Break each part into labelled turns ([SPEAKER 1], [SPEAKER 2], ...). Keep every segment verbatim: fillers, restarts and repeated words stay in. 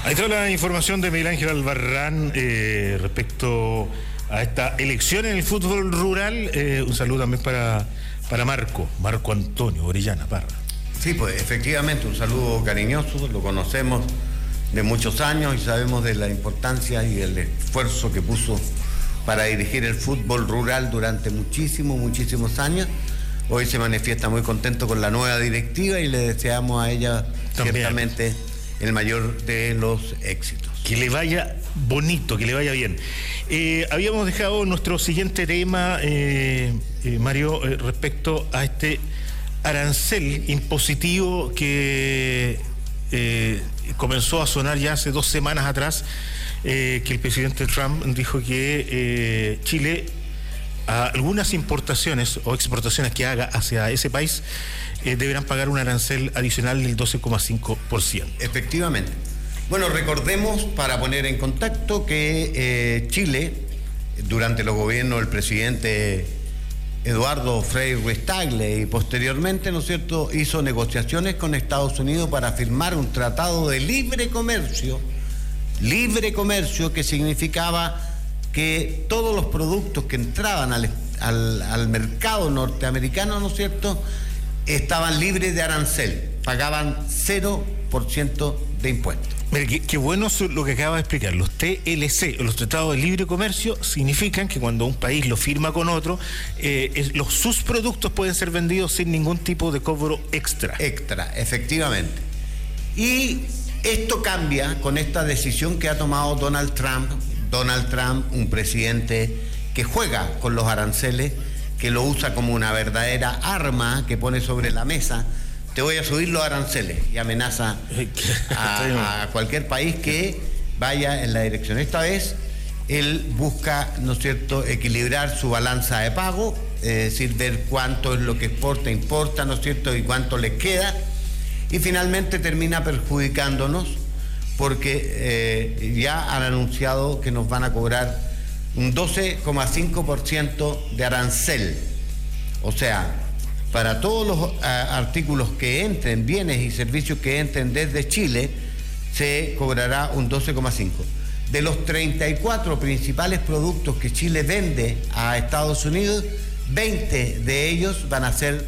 [SPEAKER 1] Ahí está la información de Miguel Ángel Albarrán eh, respecto a esta elección en el fútbol rural. Eh, un saludo también para, para Marco, Marco Antonio Orellana Parra.
[SPEAKER 2] Sí, pues efectivamente, un saludo cariñoso, lo conocemos de muchos años y sabemos de la importancia y el esfuerzo que puso para dirigir el fútbol rural durante muchísimos, muchísimos años. Hoy se manifiesta muy contento con la nueva directiva y le deseamos a ella también, ciertamente, el mayor de los éxitos.
[SPEAKER 1] Que le vaya bonito, que le vaya bien. Eh, habíamos dejado nuestro siguiente tema, eh, eh, Mario, eh, respecto a este arancel impositivo que eh, comenzó a sonar ya hace dos semanas atrás, eh, que el presidente Trump dijo que eh, Chile, a algunas importaciones o exportaciones que haga hacia ese país, eh, deberán pagar un arancel adicional del doce coma cinco por ciento.
[SPEAKER 2] Efectivamente. Bueno, recordemos, para poner en contacto, que eh, Chile, durante los gobiernos del presidente Eduardo Frei Ruiz-Tagle y posteriormente, ¿no es cierto?, hizo negociaciones con Estados Unidos para firmar un tratado de libre comercio, libre comercio que significaba que todos los productos que entraban al, al, al mercado norteamericano, ¿no es cierto?, estaban libres de arancel, pagaban cero por ciento de impuestos.
[SPEAKER 1] Mire, qué, qué bueno lo que acaba de explicar. Los T L C, los Tratados de Libre Comercio, significan que cuando un país lo firma con otro, eh, es, los, sus productos pueden ser vendidos sin ningún tipo de cobro extra.
[SPEAKER 2] Extra, efectivamente. Y esto cambia con esta decisión que ha tomado Donald Trump. Donald Trump, un presidente que juega con los aranceles, que lo usa como una verdadera arma que pone sobre la mesa. Te voy a subir los aranceles y amenaza a, a cualquier país que vaya en la dirección. Esta vez él busca, ¿no es cierto?, equilibrar su balanza de pago, es decir, ver cuánto es lo que exporta, importa, ¿no es cierto?, y cuánto le queda, y finalmente termina perjudicándonos porque eh, ya han anunciado que nos van a cobrar un doce coma cinco por ciento de arancel. O sea, para todos los uh, artículos que entren, bienes y servicios que entren desde Chile, se cobrará un doce coma cinco por ciento. De los treinta y cuatro principales productos que Chile vende a Estados Unidos, veinte de ellos van a ser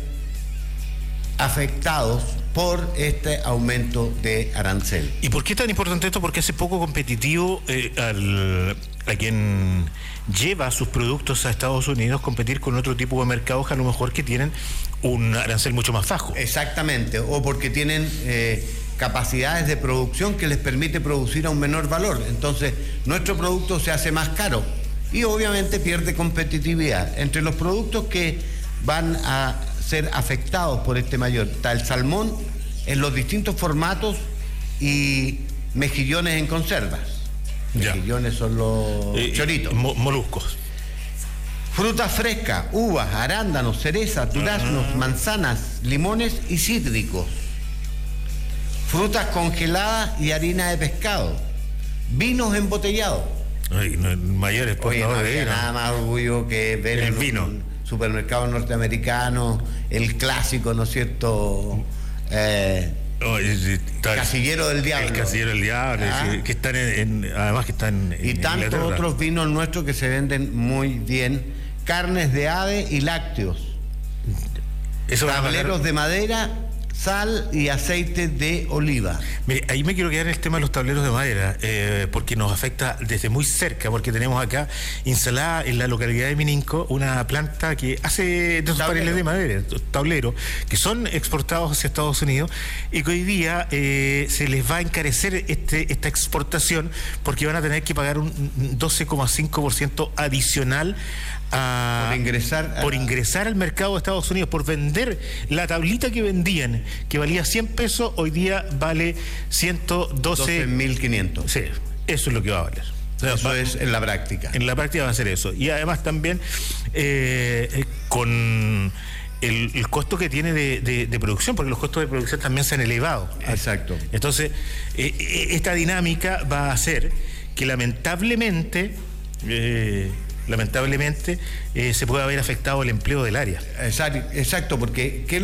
[SPEAKER 2] afectados por este aumento de arancel.
[SPEAKER 1] ¿Y por qué es tan importante esto? Porque hace poco competitivo eh, al, a quien lleva sus productos a Estados Unidos competir con otro tipo de mercados a lo mejor que tienen un arancel mucho más bajo.
[SPEAKER 2] Exactamente, o porque tienen eh, capacidades de producción que les permite producir a un menor valor. Entonces, nuestro producto se hace más caro y obviamente pierde competitividad. Entre los productos que van a ser afectados por este mayor está el salmón en los distintos formatos y mejillones en conservas. Ya. Mejillones son los eh, choritos.
[SPEAKER 1] Mo moluscos.
[SPEAKER 2] Frutas frescas, uvas, arándanos, cerezas, duraznos, uh-huh. manzanas, limones y cítricos. Frutas congeladas y harina de pescado. Vinos embotellados.
[SPEAKER 1] Ay, no, mayor exportador de vino.
[SPEAKER 2] Nada más orgullo que ver
[SPEAKER 1] el
[SPEAKER 2] en
[SPEAKER 1] vino.
[SPEAKER 2] Supermercados norteamericanos, el clásico, ¿no es cierto? Eh,
[SPEAKER 1] oh, el
[SPEAKER 2] Casillero del Diablo.
[SPEAKER 1] El Casillero del Diablo, ¿ah? sí, que están en, en, además que están en
[SPEAKER 2] Y tantos otros vinos nuestros que se venden muy bien, carnes de ave y lácteos, Eso tableros de madera, sal y aceite de oliva.
[SPEAKER 1] Mire, ahí me quiero quedar en el tema de los tableros de madera, eh, porque nos afecta desde muy cerca, porque tenemos acá instalada en la localidad de Mininco una planta que hace de esos paneles de madera, tableros, que son exportados hacia Estados Unidos y que hoy día eh, se les va a encarecer este, esta exportación porque van a tener que pagar un doce coma cinco por ciento adicional a,
[SPEAKER 2] por ingresar a...
[SPEAKER 1] por ingresar al mercado de Estados Unidos, por vender la tablita que vendían, que valía cien pesos, hoy día vale ciento doce
[SPEAKER 2] mil quinientos.
[SPEAKER 1] Sí, eso es lo que va a valer.
[SPEAKER 2] O sea, eso va, es en la práctica.
[SPEAKER 1] En la práctica va a ser eso. Y además también eh, con el, el costo que tiene de, de, de producción, porque los costos de producción también se han elevado.
[SPEAKER 2] Exacto.
[SPEAKER 1] Entonces, eh, esta dinámica va a hacer que lamentablemente... Eh, lamentablemente eh, se puede haber afectado el empleo del área.
[SPEAKER 2] Exacto, porque ¿qué